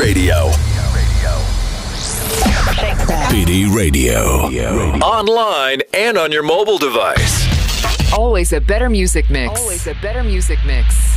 Radio. PD Radio. Online and on your mobile device. Always a better music mix.